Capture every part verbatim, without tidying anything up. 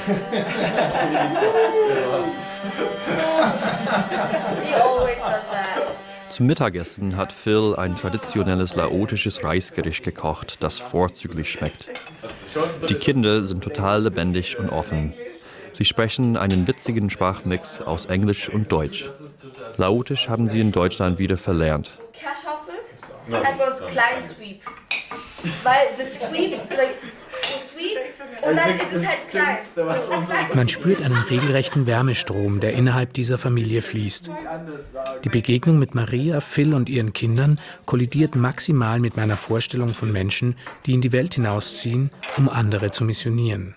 He always does that. Zum Mittagessen hat Phil ein traditionelles laotisches Reisgericht gekocht, das vorzüglich schmeckt. Die Kinder sind total lebendig und offen. Sie sprechen einen witzigen Sprachmix aus Englisch und Deutsch. Laotisch haben sie in Deutschland wieder verlernt. Kartoffel and bei uns klein Sweep. Weil das Sweep, like, Sweep und dann ist es halt klein. Man spürt einen regelrechten Wärmestrom, der innerhalb dieser Familie fließt. Die Begegnung mit Maria, Phil und ihren Kindern kollidiert maximal mit meiner Vorstellung von Menschen, die in die Welt hinausziehen, um andere zu missionieren.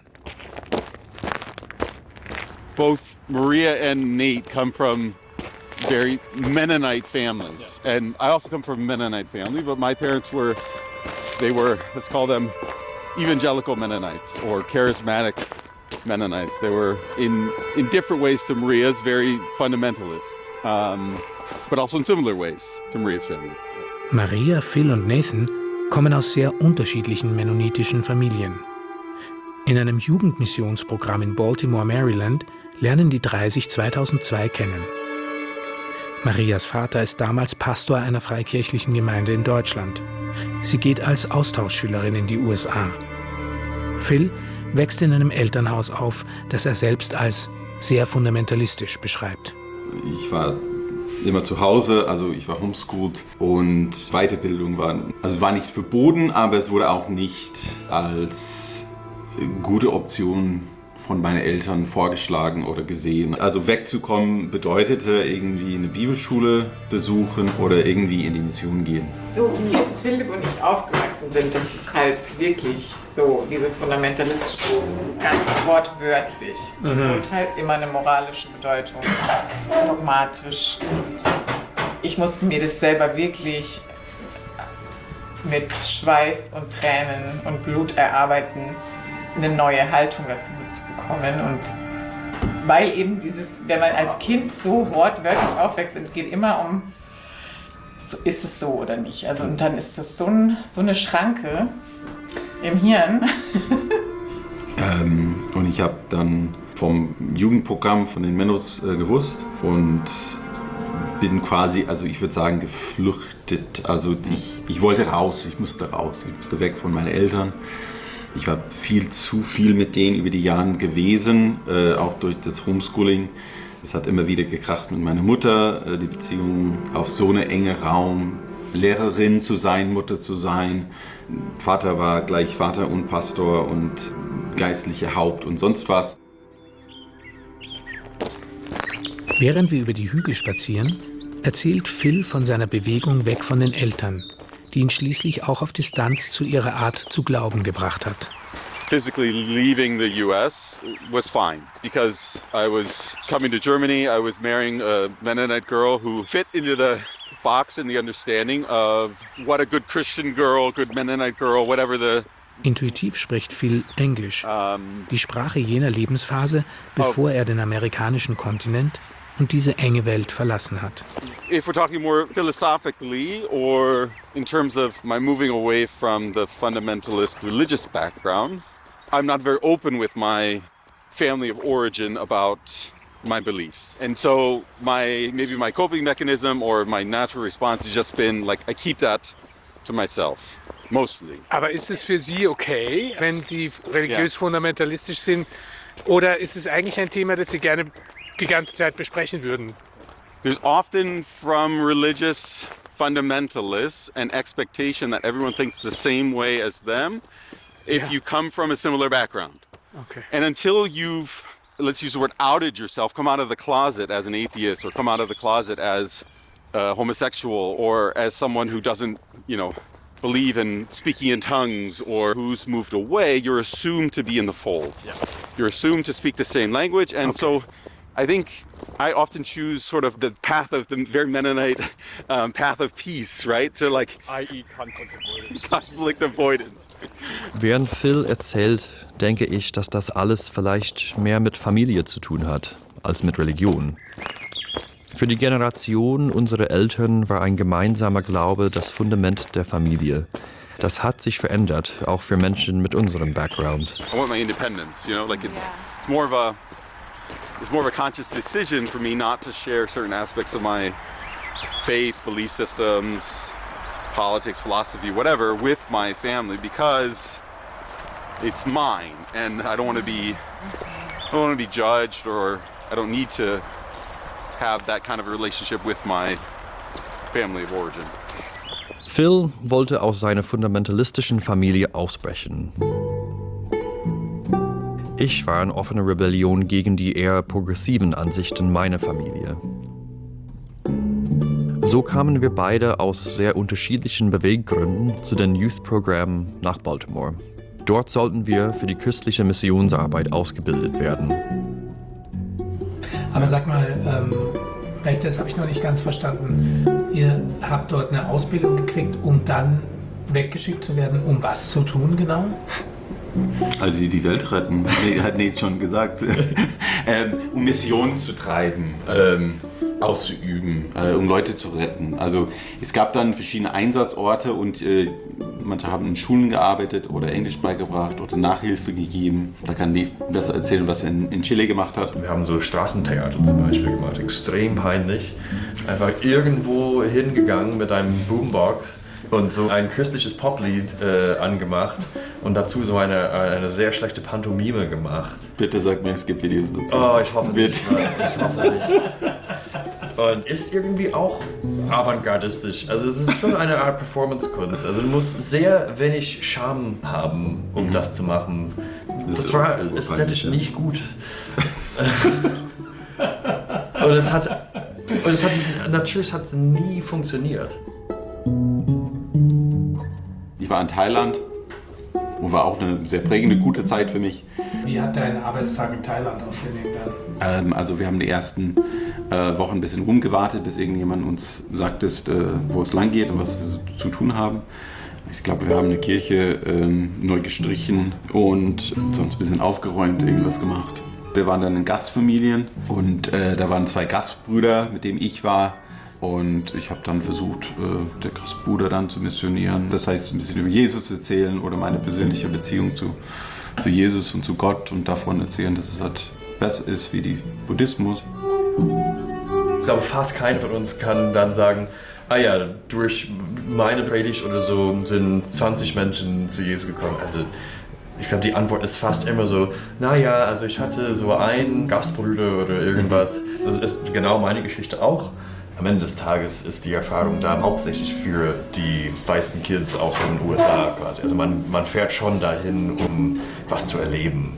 Both Maria and Nate come from very Mennonite families. And I also come from a Mennonite family, but my parents were, they were, let's call them evangelical Mennonites or charismatic Mennonites. They were in, in different ways to Maria's, very fundamentalist, um, but also in similar ways to Maria's family. Maria, Phil und Nathan kommen aus sehr unterschiedlichen mennonitischen Familien. In einem Jugendmissionsprogramm in Baltimore, Maryland, lernen die drei sich zweitausendzwei kennen. Marias Vater ist damals Pastor einer freikirchlichen Gemeinde in Deutschland. Sie geht als Austauschschülerin in die U S A. Phil wächst in einem Elternhaus auf, das er selbst als sehr fundamentalistisch beschreibt. Ich war immer zu Hause, also ich war homeschooled und Weiterbildung war, also war nicht verboten, aber es wurde auch nicht als gute Option von meinen Eltern vorgeschlagen oder gesehen. Also wegzukommen bedeutete irgendwie eine Bibelschule besuchen oder irgendwie in die Mission gehen. So wie jetzt Philipp und ich aufgewachsen sind, das ist halt wirklich so, diese fundamentalistische, das ist ganz wortwörtlich mhm. und halt immer eine moralische Bedeutung, dogmatisch. Und ich musste mir das selber wirklich mit Schweiß und Tränen und Blut erarbeiten, eine neue Haltung dazu zu bekommen. Und weil eben dieses, wenn man als Kind so wortwörtlich aufwächst, es geht immer um, so, ist es so oder nicht. Also und dann ist das so, ein, so eine Schranke im Hirn. ähm, und ich habe dann vom Jugendprogramm von den Mennos äh, gewusst und bin quasi, also ich würde sagen, geflüchtet. Also ich, ich wollte raus, ich musste raus, ich musste weg von meinen Eltern. Ich war viel zu viel mit denen über die Jahre gewesen, äh, auch durch das Homeschooling. Es hat immer wieder gekracht mit meiner Mutter, äh, die Beziehung auf so eine enge Raum, Lehrerin zu sein, Mutter zu sein. Vater war gleich Vater und Pastor und geistliche Haupt und sonst was. Während wir über die Hügel spazieren, erzählt Phil von seiner Bewegung weg von den Eltern, die ihn schließlich auch auf Distanz zu ihrer Art zu glauben gebracht hat. Physically leaving the U S was fine because I was coming to Germany. I was marrying a Mennonite girl who fit into the box in the understanding of what a good Christian girl, good Mennonite girl, whatever the Intuitiv spricht Phil Englisch, die Sprache jener Lebensphase, bevor er den amerikanischen Kontinent und diese enge Welt verlassen hat. If we're talking more philosophically or in terms of my moving away from the fundamentalist religious background, I'm not very open with my family of origin about my beliefs. And so my maybe my coping mechanism or my natural response has just been like I keep that to myself. Mostly. Aber ist es für Sie okay, wenn Sie religiös fundamentalistisch sind? Oder ist es eigentlich ein Thema, das Sie gerne die ganze Zeit besprechen würden? There's often from religious fundamentalists an expectation that everyone thinks the same way as them if yeah. you come from a similar background. Okay. And until you've, let's use the word outed yourself, come out of the closet as an atheist or come out of the closet as uh, homosexual or as someone who doesn't, you know, believe in speaking in tongues or who's moved away, you're assumed to be in the fold. Yeah. You're assumed to speak the same language. And okay. so I think I often choose sort of the path of the very Mennonite um, path of peace, right? To like, that is conflict avoidance. Conflict avoidance. Während Phil erzählt, denke ich, dass das alles vielleicht mehr mit Familie zu tun hat, als mit Religion. Für die Generation unserer Eltern war ein gemeinsamer Glaube das Fundament der Familie. Das hat sich verändert, auch für Menschen mit unserem Background. I want my independence, you know, like it's it's more of a it's more of a conscious decision for me not to share certain aspects of my faith, belief systems, politics, philosophy, whatever, with my family because it's mine, and I don't want to be I don't want to be judged, or I don't need to have that kind of a relationship with my family of origin. Phil wollte aus seiner fundamentalistischen Familie ausbrechen. Ich war in offener Rebellion gegen die eher progressiven Ansichten meiner Familie. So kamen wir beide aus sehr unterschiedlichen Beweggründen zu den Youth-Programmen nach Baltimore. Dort sollten wir für die christliche Missionsarbeit ausgebildet werden. Aber sag mal, ähm, vielleicht das habe ich noch nicht ganz verstanden. Ihr habt dort eine Ausbildung gekriegt, um dann weggeschickt zu werden, um was zu tun genau? Also die, die Welt retten, nee, hat Nate schon gesagt. ähm, um Missionen zu treiben, ähm, auszuüben, äh, um Leute zu retten. Also es gab dann verschiedene Einsatzorte und äh, manche haben in Schulen gearbeitet oder Englisch beigebracht oder Nachhilfe gegeben. Da kann Nate besser erzählen, was er in, in Chile gemacht hat. Wir haben so Straßentheater zum Beispiel gemacht, extrem peinlich. Einfach irgendwo hingegangen mit einem Boombox und so ein christliches Poplied äh, angemacht und dazu so eine, eine sehr schlechte Pantomime gemacht. Bitte sag mir, es gibt Videos dazu. Oh, ich hoffe nicht. Ich hoffe nicht. Und ist irgendwie auch avantgardistisch. Also es ist schon eine Art Performance-Kunst. Also du musst sehr wenig Scham haben, um mhm. das zu machen. Das, das war ästhetisch nicht gut. Und es hat, und es hat natürlich hat es nie funktioniert. Ich war in Thailand und war auch eine sehr prägende, gute Zeit für mich. Wie hat dein Arbeitstag in Thailand ausgesehen dann? Ähm, also wir haben die ersten äh, Wochen ein bisschen rumgewartet, bis irgendjemand uns sagt, ist, äh, wo es lang geht und was wir zu tun haben. Ich glaube, wir haben eine Kirche ähm, neu gestrichen und sonst ein bisschen aufgeräumt, irgendwas gemacht. Wir waren dann in Gastfamilien und äh, da waren zwei Gastbrüder, mit denen ich war. Und ich habe dann versucht, äh, der Gastbruder dann zu missionieren. Das heißt, ein bisschen über Jesus erzählen oder meine persönliche Beziehung zu, zu Jesus und zu Gott und davon erzählen, dass es halt besser ist wie die Buddhismus. Ich glaube, fast keiner von uns kann dann sagen, ah ja, durch meine Predigt oder so sind zwanzig Menschen zu Jesus gekommen. Also ich glaube, die Antwort ist fast immer so, naja, also ich hatte so einen Gastbruder oder irgendwas. Das ist genau meine Geschichte auch. Am Ende des Tages ist die Erfahrung da hauptsächlich für die weißen Kids aus den U S A quasi. Also man, man fährt schon dahin, um was zu erleben.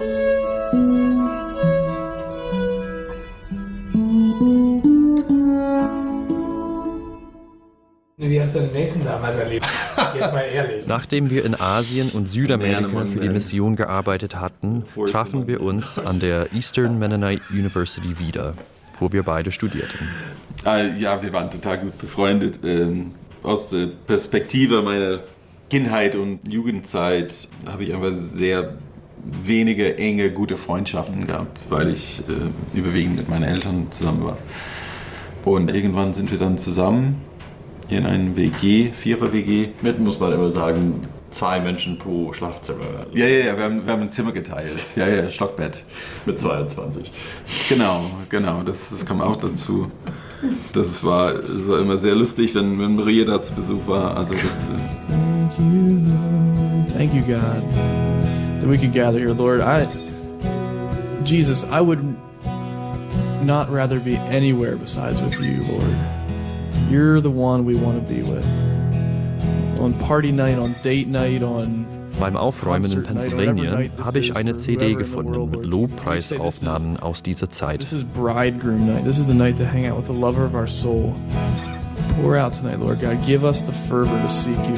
Wie hast du den nächsten damals erlebt? Jetzt mal ehrlich. Nachdem wir in Asien und Südamerika für die Mission gearbeitet hatten, trafen wir uns an der Eastern Mennonite University wieder, wo wir beide studierten. Ja, wir waren total gut befreundet. Aus der Perspektive meiner Kindheit und Jugendzeit habe ich einfach sehr wenige enge, gute Freundschaften gehabt, weil ich äh, überwiegend mit meinen Eltern zusammen war. Und irgendwann sind wir dann zusammen in einem W G, Vierer-W G. Mit, muss man immer sagen, zwei Menschen pro Schlafzimmer. Ja, ja, ja, wir haben, wir haben ein Zimmer geteilt. Ja, ja, Stockbett. Mit zweiundzwanzig. Genau, genau, das, das kam auch dazu. Das war, das war immer sehr lustig, wenn, wenn Maria da zu Besuch war. Also das, Thank you, Lord. Thank you, God, that we could gather here, Lord. I, Jesus, I would not rather be anywhere besides with you, Lord. You're the one we want to be with. On party night, on date night, on Beim Aufräumen in Pennsylvania habe ich eine C D gefunden mit Lobpreisaufnahmen aus dieser Zeit. This is bridegroom night. This is the night to hang out with the lover of our soul. Pour out tonight, Lord God. Give us the fervor to seek you.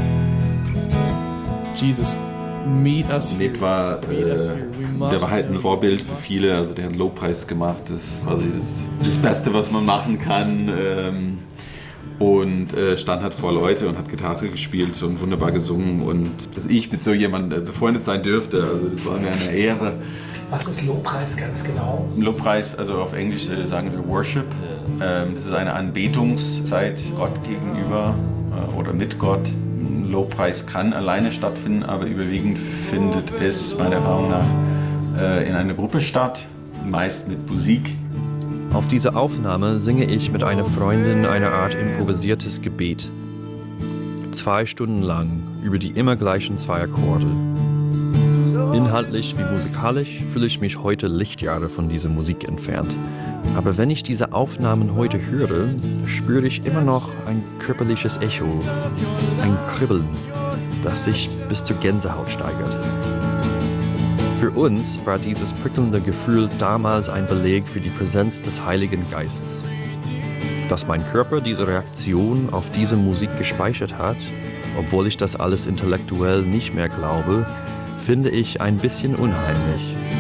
Jesus, meet us here. Nate war, äh, der war halt ein Vorbild für viele. Also der hat Lobpreis gemacht. Das ist quasi das, das Beste, was man machen kann. Ähm, Und äh, stand halt vor Leute und hat Gitarre gespielt und wunderbar gesungen. Und dass ich mit so jemandem äh, befreundet sein dürfte, also das war mir eine Ehre. Was ist Lobpreis ganz genau? Lobpreis, also auf Englisch äh, sagen wir Worship. Ähm, das ist eine Anbetungszeit Gott gegenüber äh, oder mit Gott. Lobpreis kann alleine stattfinden, aber überwiegend findet es meiner Erfahrung nach äh, in einer Gruppe statt, meist mit Musik. Auf dieser Aufnahme singe ich mit einer Freundin eine Art improvisiertes Gebet. Zwei Stunden lang über die immer gleichen zwei Akkorde. Inhaltlich wie musikalisch fühle ich mich heute Lichtjahre von dieser Musik entfernt. Aber wenn ich diese Aufnahmen heute höre, spüre ich immer noch ein körperliches Echo, ein Kribbeln, das sich bis zur Gänsehaut steigert. Für uns war dieses prickelnde Gefühl damals ein Beleg für die Präsenz des Heiligen Geistes. Dass mein Körper diese Reaktion auf diese Musik gespeichert hat, obwohl ich das alles intellektuell nicht mehr glaube, finde ich ein bisschen unheimlich.